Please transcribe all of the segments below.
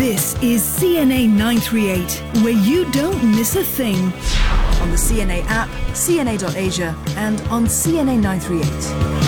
This is CNA 938, where you don't miss a thing. On the CNA app, cna.asia, and on CNA 938.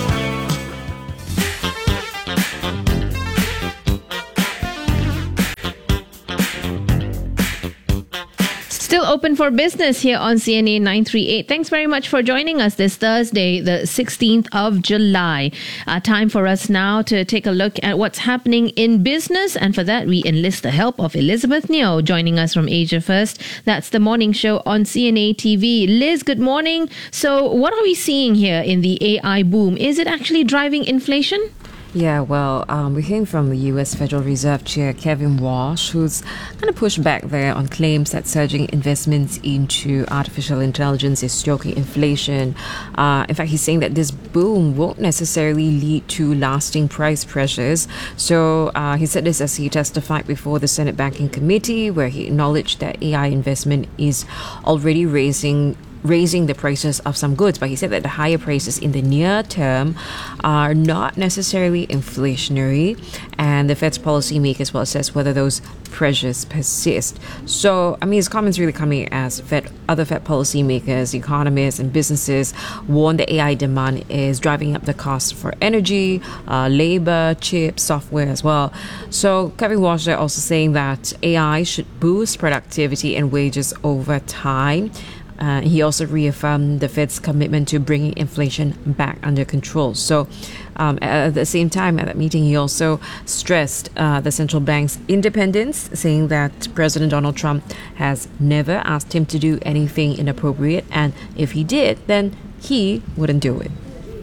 Still open for business here on CNA 938. Thanks very much for joining us this Thursday, the 16th of July. Time for us now to take a look at what's happening in business. And for that, we enlist the help of Elizabeth Neo joining us from Asia First. That's the morning show on CNA TV. Liz, good morning. So what are we seeing here in the AI boom? Is it actually driving inflation? Yeah, well, we're hearing from the U.S. Federal Reserve Chair Kevin Walsh, who's kind of pushed back there on claims that surging investments into artificial intelligence is stoking inflation. In fact, he's saying that this boom won't necessarily lead to lasting price pressures. So he said this as he testified before the Senate Banking Committee, where he acknowledged that AI investment is already raising the prices of some goods, but he said that the higher prices in the near term are not necessarily inflationary, and the Fed's policymakers will assess whether those pressures persist. So, I mean, his comments really coming as other Fed policymakers, economists, and businesses warn that AI demand is driving up the costs for energy, labor, chips, software as well. So, Kevin Walsh also saying that AI should boost productivity and wages over time. He also reaffirmed the Fed's commitment to bringing inflation back under control. So at the same time, at that meeting, he also stressed the central bank's independence, saying that President Donald Trump has never asked him to do anything inappropriate. And if he did, then he wouldn't do it.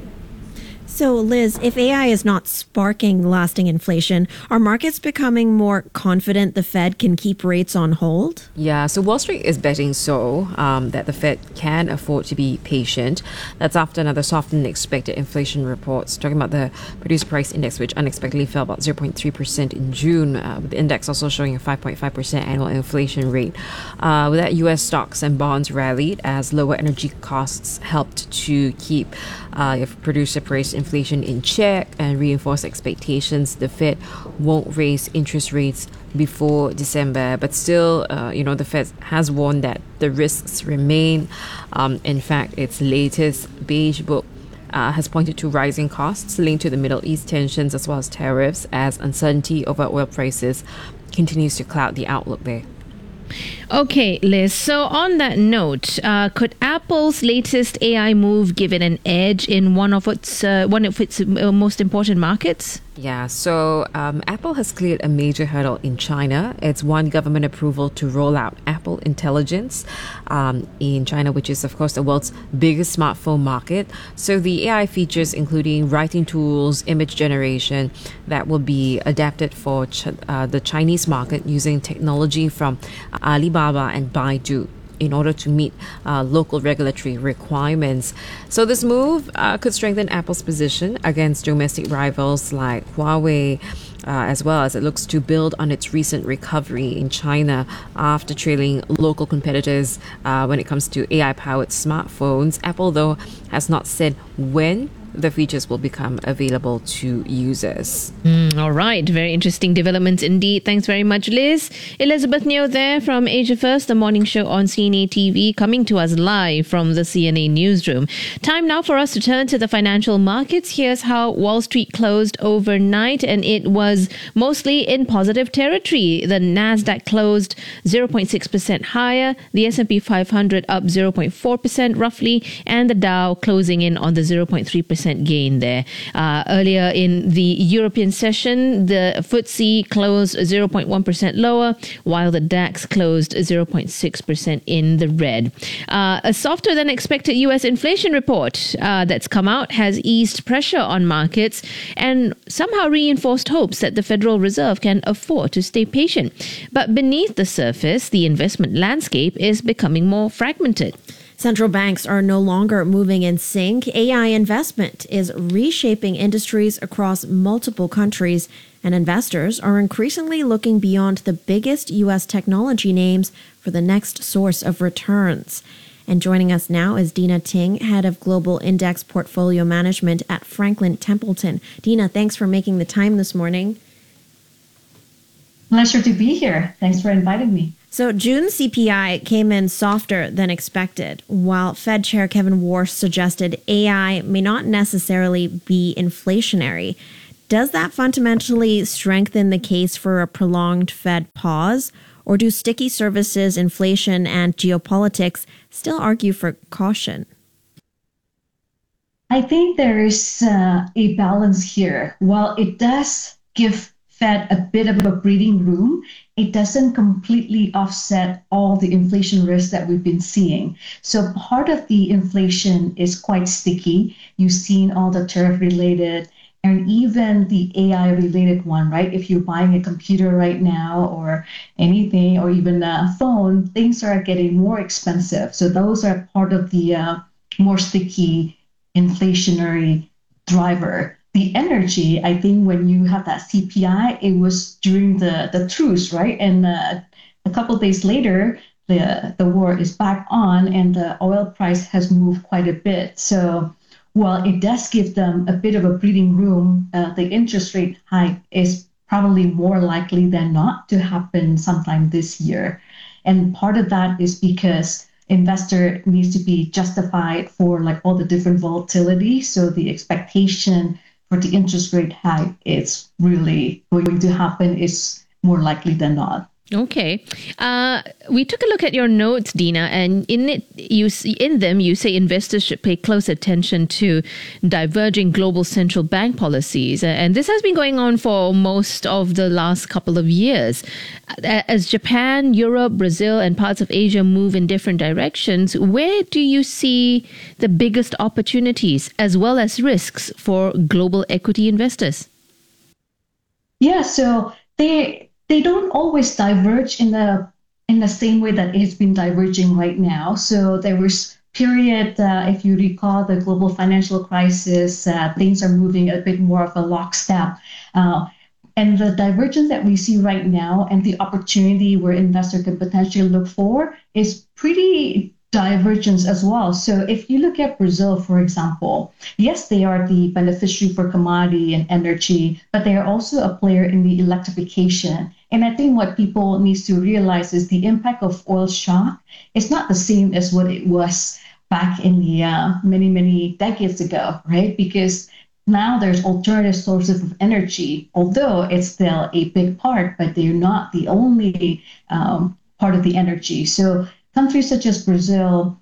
So, Liz, if AI is not sparking lasting inflation, are markets becoming more confident the Fed can keep rates on hold? Yeah, so Wall Street is betting that the Fed can afford to be patient. That's after another softer than expected inflation reports, talking about the Producer Price Index, which unexpectedly fell about 0.3% in June, with the index also showing a 5.5% annual inflation rate. With that, U.S. stocks and bonds rallied as lower energy costs helped to keep producer price inflation in check and reinforce expectations the Fed won't raise interest rates before December. But still, the Fed has warned that the risks remain. In fact, its latest beige book has pointed to rising costs linked to the Middle East tensions as well as tariffs, as uncertainty over oil prices continues to cloud the outlook there. Okay, Liz. So on that note, could Apple's latest AI move give it an edge in one of its most important markets? Yeah, so Apple has cleared a major hurdle in China. It's won government approval to roll out Apple Intelligence in China, which is, of course, the world's biggest smartphone market. So the AI features, including writing tools, image generation, that will be adapted for the Chinese market using technology from Alibaba and Baidu in order to meet local regulatory requirements. So this move could strengthen Apple's position against domestic rivals like Huawei, as well as it looks to build on its recent recovery in China after trailing local competitors when it comes to AI-powered smartphones. Apple, though, has not said when the features will become available to users. All right. Very interesting developments indeed. Thanks very much, Liz. Elizabeth Neo there from Asia First, the morning show on CNA TV, coming to us live from the CNA newsroom. Time now for us to turn to the financial markets. Here's how Wall Street closed overnight, and it was mostly in positive territory. The Nasdaq closed 0.6% higher, the S&P 500 up 0.4% roughly, and the Dow closing in on the 0.3% gain there. Earlier in the European session, the FTSE closed 0.1% lower, while the DAX closed 0.6% in the red. A softer than expected U.S. inflation report that's come out has eased pressure on markets and somehow reinforced hopes that the Federal Reserve can afford to stay patient. But beneath the surface, the investment landscape is becoming more fragmented. Central banks are no longer moving in sync. AI investment is reshaping industries across multiple countries, and investors are increasingly looking beyond the biggest U.S. technology names for the next source of returns. And joining us now is Dina Ting, Head of Global Index Portfolio Management at Franklin Templeton. Dina, thanks for making the time this morning. Pleasure to be here. Thanks for inviting me. So June CPI came in softer than expected, while Fed Chair Kevin Warsh suggested AI may not necessarily be inflationary. Does that fundamentally strengthen the case for a prolonged Fed pause, or do sticky services, inflation, and geopolitics still argue for caution? I think there is a balance here. While it does give Fed a bit of a breathing room, it doesn't completely offset all the inflation risks that we've been seeing. So part of the inflation is quite sticky. You've seen all the tariff-related and even the AI-related one, right? If you're buying a computer right now or anything, or even a phone, things are getting more expensive. So those are part of the more sticky inflationary driver. The energy, I think when you have that CPI, it was during the truce, right? And a couple of days later, the war is back on and the oil price has moved quite a bit. So while it does give them a bit of a breathing room, the interest rate hike is probably more likely than not to happen sometime this year. And part of that is because investor needs to be justified for like all the different volatility. So the expectation for the interest rate hike is really going to happen is more likely than not. Okay. We took a look at your notes, Dina, and in them you say investors should pay close attention to diverging global central bank policies. And this has been going on for most of the last couple of years. As Japan, Europe, Brazil, and parts of Asia move in different directions, where do you see the biggest opportunities as well as risks for global equity investors? Yeah, so they don't always diverge in the same way that it's been diverging right now. So there was period, if you recall, the global financial crisis, things are moving a bit more of a lockstep. And the divergence that we see right now and the opportunity where investor can potentially look for is pretty divergence as well. So if you look at Brazil, for example, yes, they are the beneficiary for commodity and energy, but they are also a player in the electrification. And I think what people need to realize is the impact of oil shock is not the same as what it was back in the many, many decades ago, right? Because now there's alternative sources of energy, although it's still a big part, but they're not the only part of the energy. So countries such as Brazil,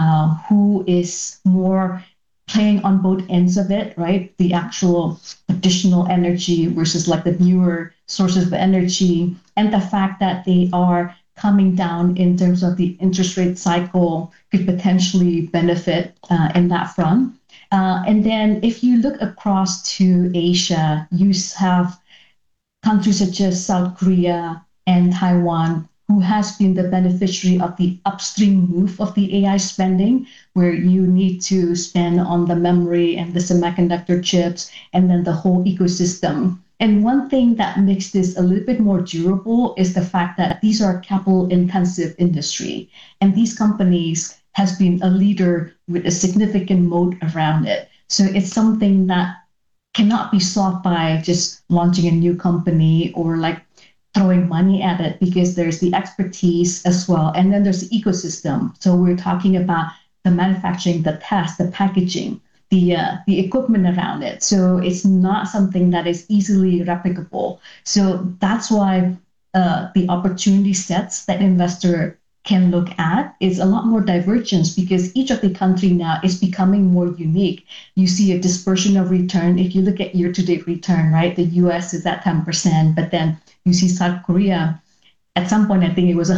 who is more playing on both ends of it, right? The actual additional energy versus like the newer sources of energy, and the fact that they are coming down in terms of the interest rate cycle could potentially benefit in that front. And then if you look across to Asia, you have countries such as South Korea and Taiwan, who has been the beneficiary of the upstream move of the AI spending, where you need to spend on the memory and the semiconductor chips and then the whole ecosystem. And one thing that makes this a little bit more durable is the fact that these are capital intensive industry. And these companies has been a leader with a significant moat around it. So it's something that cannot be solved by just launching a new company or like throwing money at it, because there's the expertise as well. And then there's the ecosystem. So we're talking about the manufacturing, the test, the packaging, the equipment around it. So it's not something that is easily replicable. So that's why the opportunity sets that investor can look at is a lot more divergence, because each of the country now is becoming more unique. You see a dispersion of return. If you look at year-to-date return, right, the US is at 10%, but then you see South Korea, at some point, I think it was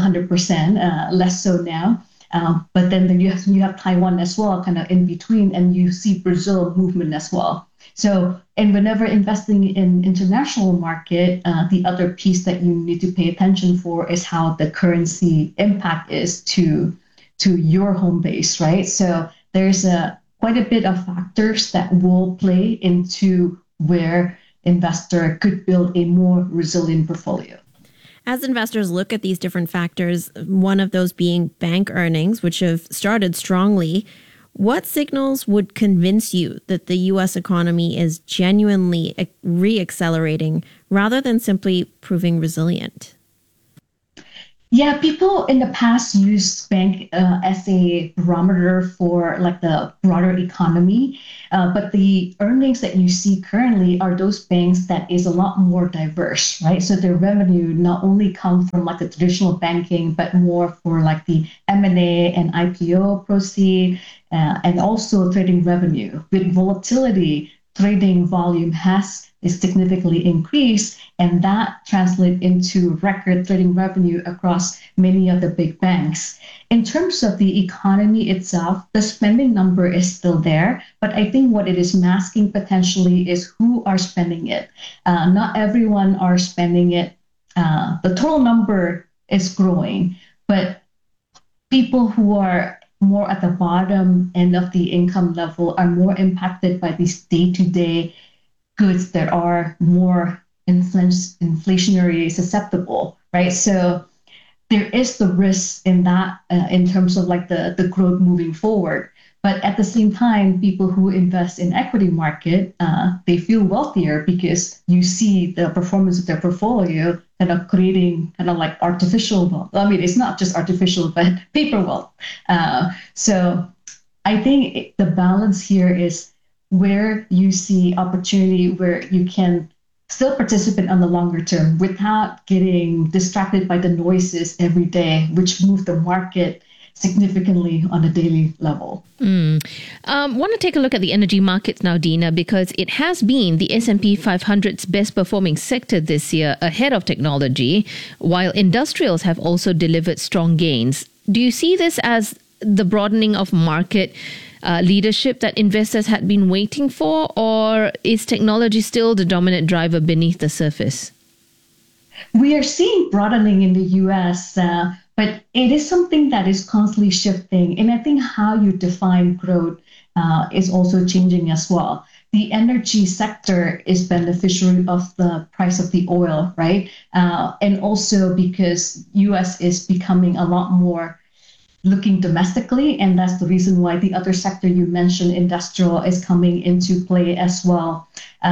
100%, less so now. But then you have Taiwan as well, kind of in between, and you see Brazil movement as well. So, and whenever investing in international market, the other piece that you need to pay attention for is how the currency impact is to your home base, right? So there's quite a bit of factors that will play into where investor could build a more resilient portfolio. As investors look at these different factors, one of those being bank earnings, which have started strongly, What signals would convince you that the U.S. economy is genuinely re-accelerating rather than simply proving resilient? Yeah, people in the past used bank as a barometer for like the broader economy, but the earnings that you see currently are those banks that is a lot more diverse, right? So their revenue not only come from like the traditional banking, but more for like the M&A and IPO proceed, and also trading revenue. With volatility, trading volume has is significantly increased, and that translates into record trading revenue across many of the big banks. In terms of the economy itself, the spending number is still there, but I think what it is masking potentially is who are spending it. Not everyone are spending it. The total number is growing, but people who are more at the bottom end of the income level are more impacted by these day-to-day goods that are more inflationary susceptible, right? So there is the risk in that in terms of like the growth moving forward. But at the same time, people who invest in equity market, they feel wealthier because you see the performance of their portfolio kind of creating kind of like artificial wealth. I mean, it's not just artificial, but paper wealth. So I think the balance here is where you see opportunity, where you can still participate on the longer term without getting distracted by the noises every day, which move the market significantly on a daily level. Want to take a look at the energy markets now, Dina, because it has been the S&P 500's best performing sector this year, ahead of technology, while industrials have also delivered strong gains. Do you see this as the broadening of market leadership that investors had been waiting for, or is technology still the dominant driver beneath the surface? We are seeing broadening in the US, but it is something that is constantly shifting. And I think how you define growth is also changing as well. The energy sector is beneficiary of the price of the oil, right? And also because US is becoming a lot more looking domestically, and that's the reason why the other sector you mentioned, industrial, is coming into play as well.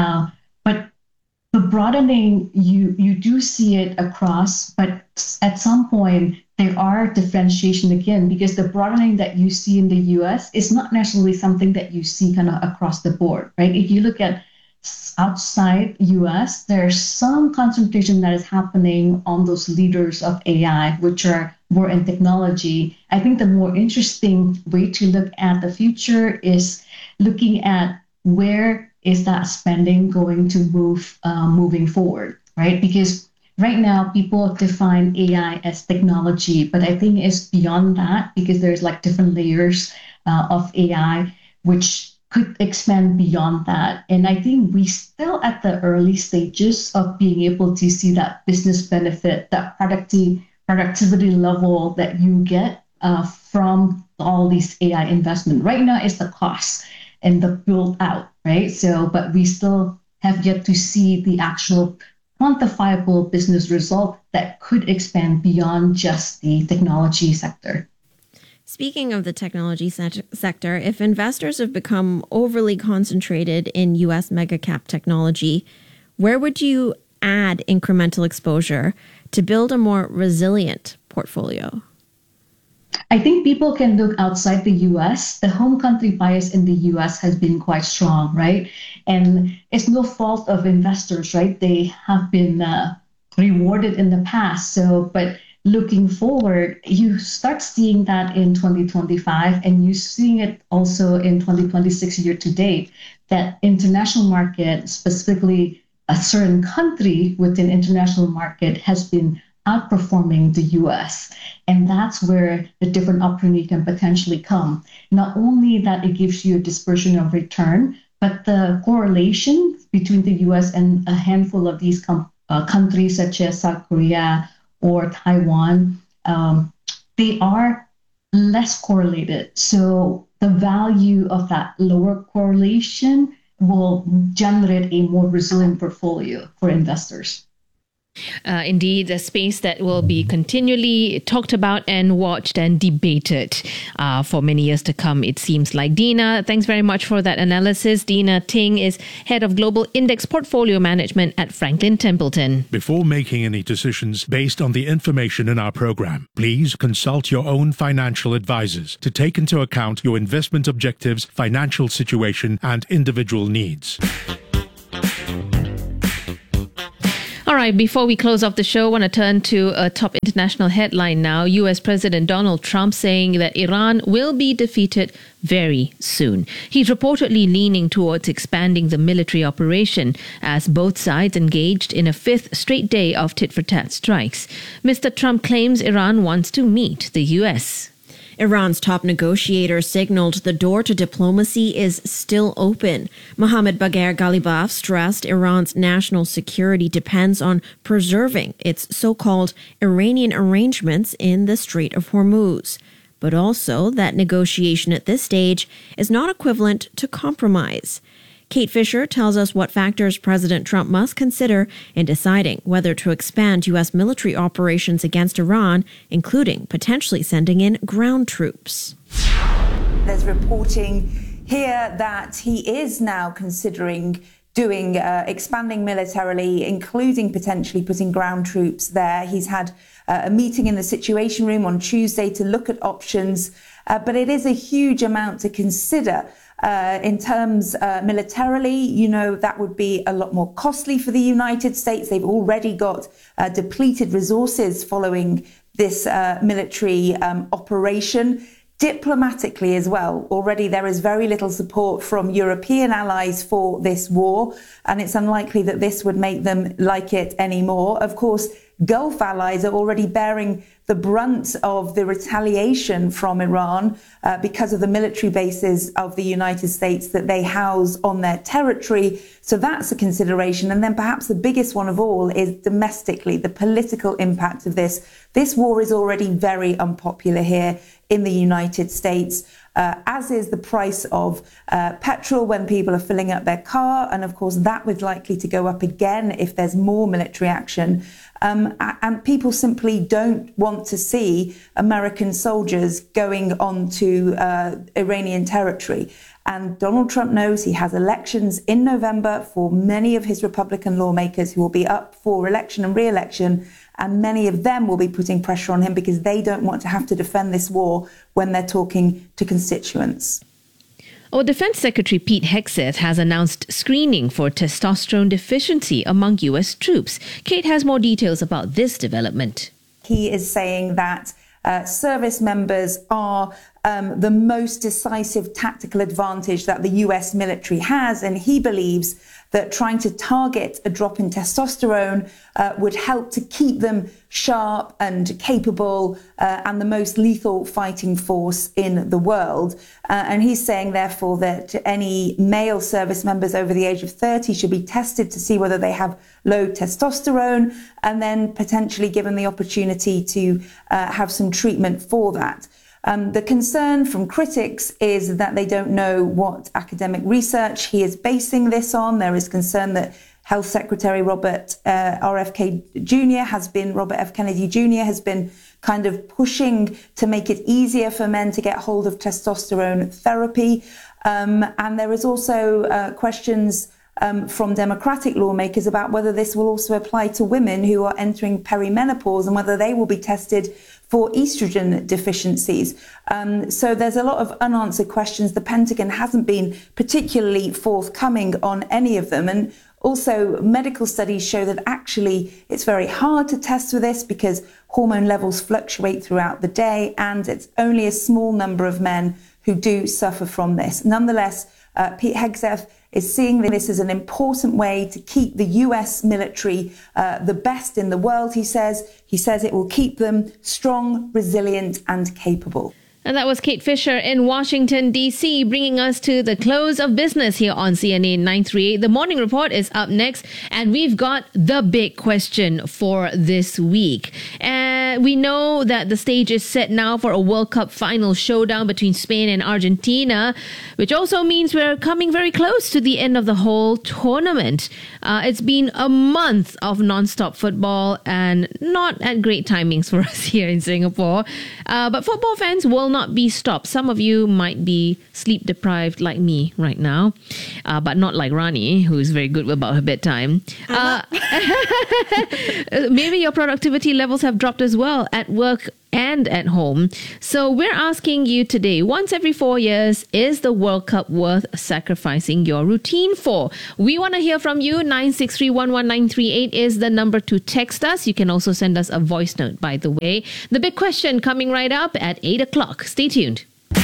But the broadening, you do see it across, but at some point there are differentiation again, because the broadening that you see in the US is not necessarily something that you see kind of across the board, right? If you look at outside US, there's some concentration that is happening on those leaders of AI, which are more in technology. I think the more interesting way to look at the future is looking at where is that spending going to move moving forward, right? Because right now people define AI as technology, but I think it's beyond that, because there's like different layers of AI, which could expand beyond that. And I think we still at the early stages of being able to see that business benefit, that productivity level that you get from all these AI investment. Right now is the cost and the build out, right? So, but we still have yet to see the actual quantifiable business result that could expand beyond just the technology sector. Speaking of the technology sector, if investors have become overly concentrated in U.S. mega-cap technology, where would you add incremental exposure to build a more resilient portfolio? I think people can look outside the US. The home country bias in the US has been quite strong, right? And it's no fault of investors, right? They have been rewarded in the past. So, but looking forward, you start seeing that in 2025, and you're seeing it also in 2026 year to date, that international market, specifically a certain country within international market, has been outperforming the US. And that's where the different opportunity can potentially come. Not only that it gives you a dispersion of return, but the correlation between the US and a handful of these countries such as South Korea or Taiwan, they are less correlated. So the value of that lower correlation will generate a more resilient portfolio for investors. Indeed, a space that will be continually talked about and watched and debated for many years to come, it seems like. Dina, thanks very much for that analysis. Dina Ting is Head of Global Index Portfolio Management at Franklin Templeton. Before making any decisions based on the information in our program, please consult your own financial advisors to take into account your investment objectives, financial situation, and individual needs. All right, before we close off the show, I want to turn to a top international headline now. U.S. President Donald Trump saying that Iran will be defeated very soon. He's reportedly leaning towards expanding the military operation as both sides engaged in a fifth straight day of tit-for-tat strikes. Mr. Trump claims Iran wants to meet the U.S. Iran's top negotiator signaled the door to diplomacy is still open. Mohammad Bagher Ghalibaf stressed Iran's national security depends on preserving its so-called Iranian arrangements in the Strait of Hormuz, but also that negotiation at this stage is not equivalent to compromise. Kate Fisher tells us what factors President Trump must consider in deciding whether to expand U.S. military operations against Iran, including potentially sending in ground troops. There's reporting here that he is now considering expanding militarily, including potentially putting ground troops there. He's had a meeting in the Situation Room on Tuesday to look at options, but it is a huge amount to consider. In terms militarily, that would be a lot more costly for the United States. They've already got depleted resources following this military operation. Diplomatically as well, already there is very little support from European allies for this war, and it's unlikely that this would make them like it anymore. Of course, Gulf allies are already bearing the brunt of the retaliation from Iran because of the military bases of the United States that they house on their territory. So that's a consideration. And then perhaps the biggest one of all is domestically, the political impact of this. This war is already very unpopular here in the United States, as is the price of petrol when people are filling up their car. And of course, that was likely to go up again if there's more military action. And people simply don't want to see American soldiers going onto Iranian territory. And Donald Trump knows he has elections in November for many of his Republican lawmakers who will be up for election and re-election. And many of them will be putting pressure on him because they don't want to have to defend this war when they're talking to constituents. Defense Secretary Pete Hegseth has announced screening for testosterone deficiency among U.S. troops. Kate has more details about this development. He is saying that service members are the most decisive tactical advantage that the U.S. military has, and he believes that trying to target a drop in testosterone would help to keep them sharp and capable and the most lethal fighting force in the world. And he's saying, therefore, that any male service members over the age of 30 should be tested to see whether they have low testosterone and then potentially given the opportunity to have some treatment for that. The concern from critics is that they don't know what academic research he is basing this on. There is concern that Health Secretary Robert F. Kennedy Jr. has been kind of pushing to make it easier for men to get hold of testosterone therapy. And there is also questions from Democratic lawmakers about whether this will also apply to women who are entering perimenopause and whether they will be tested for estrogen deficiencies. So there's a lot of unanswered questions. The Pentagon hasn't been particularly forthcoming on any of them. And also, medical studies show that actually it's very hard to test for this because hormone levels fluctuate throughout the day, and it's only a small number of men who do suffer from this. Nonetheless, Pete Hegseth is seeing this as an important way to keep the US military the best in the world, he says. He says it will keep them strong, resilient, and capable. And that was Kate Fisher in Washington, D.C., bringing us to the close of business here on CNA 938. The Morning Report is up next, and we've got the big question for this week. We know that the stage is set now for a World Cup final showdown between Spain and Argentina, which also means we're coming very close to the end of the whole tournament. It's been a month of non-stop football and not at great timings for us here in Singapore. But football fans will not be stopped. Some of you might be sleep deprived like me right now, but not like Rani, who's very good about her bedtime. Maybe your productivity levels have dropped as well at work and at home. So we're asking you today, once every 4 years, is the World Cup worth sacrificing your routine for? We want to hear from you. 963-11938 is the number to text us. You can also send us a voice note, by the way. The big question coming right up at 8 o'clock. Stay tuned.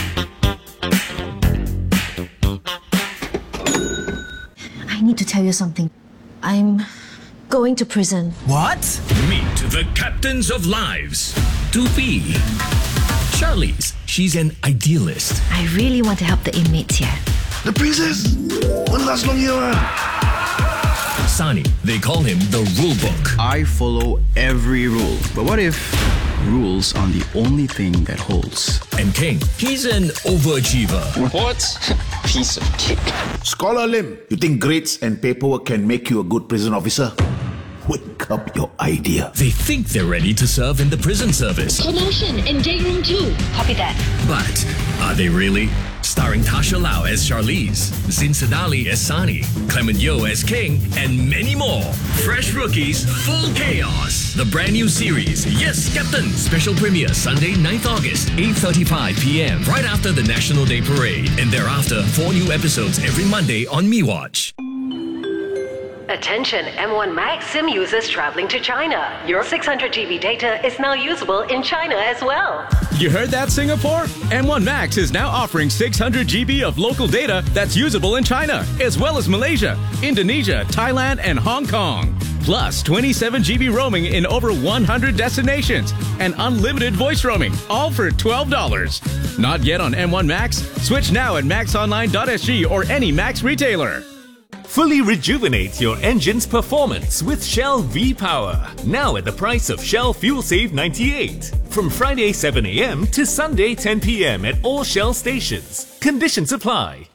I need to tell you something. I'm going to prison. What? Meet the captains of lives. 2B. Charlize, she's an idealist. I really want to help the inmates here. The princess? Won't last long here. Sani, they call him the rule book. I follow every rule. But what if rules are the only thing that holds? And King, he's an overachiever. What? Piece of cake. Scholar Lim, you think grades and paperwork can make you a good prison officer? Wake up your idea. They think they're ready to serve in the prison service. Promotion in day room 2. Copy that. But are they really? Starring Tasha Lau as Charlize, Zin Sadali as Sani, Clement Yeoh as King, and many more. Fresh rookies, full chaos. The brand new series, Yes, Captain. Special premiere Sunday, 9th August, 8:35 p.m. right after the National Day Parade. And thereafter, 4 new episodes every Monday on MeWatch. Attention M1 Max SIM users traveling to China. Your 600 GB data is now usable in China as well. You heard that, Singapore? M1 Max is now offering 600 GB of local data that's usable in China, as well as Malaysia, Indonesia, Thailand, and Hong Kong. Plus 27 GB roaming in over 100 destinations and unlimited voice roaming, all for $12. Not yet on M1 Max? Switch now at maxonline.sg or any Max retailer. Fully rejuvenate your engine's performance with Shell V-Power. Now at the price of Shell Fuel Save 98. From Friday 7 a.m. to Sunday 10 p.m. at all Shell stations. Conditions apply.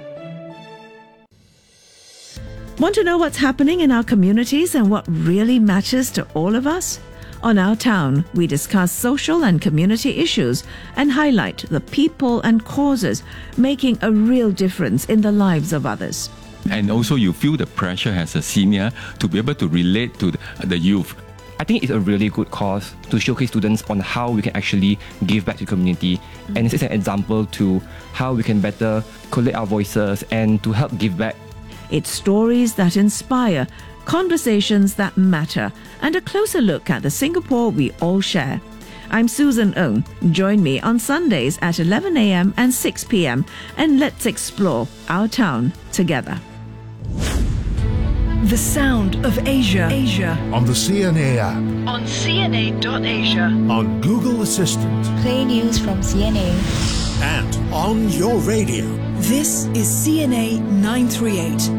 Want to know what's happening in our communities and what really matters to all of us? On Our Town, we discuss social and community issues and highlight the people and causes making a real difference in the lives of others. And also you feel the pressure as a senior to be able to relate to the youth. I think it's a really good cause to showcase students on how we can actually give back to the community. And it's an example to how we can better collect our voices and to help give back. It's stories that inspire, conversations that matter, and a closer look at the Singapore we all share. I'm Susan Ng. Join me on Sundays at 11 a.m. and 6 p.m. and let's explore our town together. The sound of Asia. On the CNA app. On CNA.Asia. On Google Assistant. Play news from CNA. And on your radio. This is CNA 938.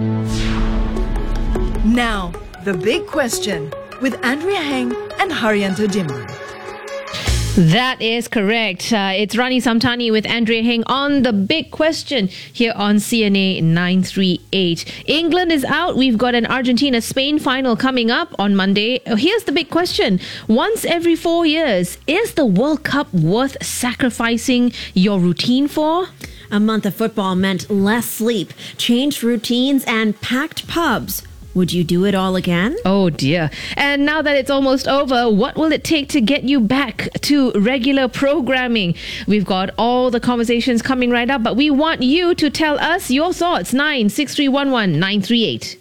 Now, the big question with Andrea Heng and Haryanto Diman. That is correct. It's Rani Samtani with Andrea Heng on the big question here on CNA 938. England is out. We've got an Argentina-Spain final coming up on Monday. Here's the big question. Once every 4 years, is the World Cup worth sacrificing your routine for? A month of football meant less sleep, changed routines, and packed pubs. Would you do it all again? Oh dear. And now that it's almost over, what will it take to get you back to regular programming? We've got all the conversations coming right up, but we want you to tell us your thoughts. 96311-938.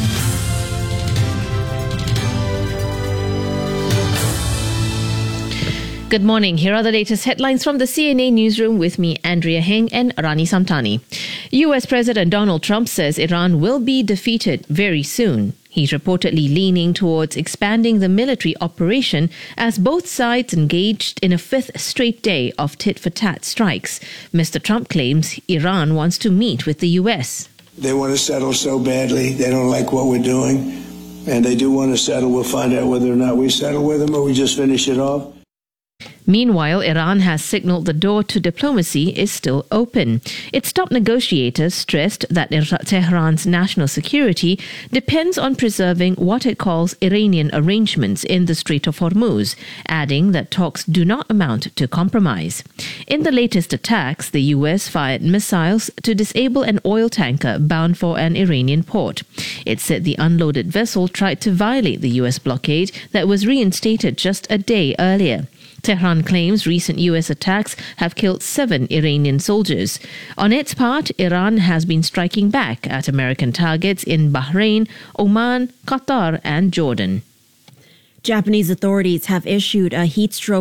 Good morning. Here are the latest headlines from the CNA newsroom with me, Andrea Heng and Rani Samtani. US President Donald Trump says Iran will be defeated very soon. He's reportedly leaning towards expanding the military operation as both sides engaged in a fifth straight day of tit-for-tat strikes. Mr. Trump claims Iran wants to meet with the US. They want to settle so badly. They don't like what we're doing. And they do want to settle. We'll find out whether or not we settle with them or we just finish it off. Meanwhile, Iran has signaled the door to diplomacy is still open. Its top negotiators stressed that Tehran's national security depends on preserving what it calls Iranian arrangements in the Strait of Hormuz, adding that talks do not amount to compromise. In the latest attacks, the US fired missiles to disable an oil tanker bound for an Iranian port. It said the unloaded vessel tried to violate the US blockade that was reinstated just a day earlier. Tehran claims recent US attacks have killed 7 Iranian soldiers. On its part, Iran has been striking back at American targets in Bahrain, Oman, Qatar and Jordan. Japanese authorities have issued a heat stroke